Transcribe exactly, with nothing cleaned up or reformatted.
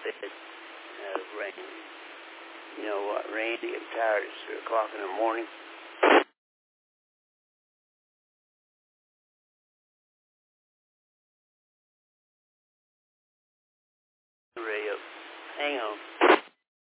said, uh, rain. You know what, Randy, I'm tired. It's three o'clock in the morning. Radio. Hang on.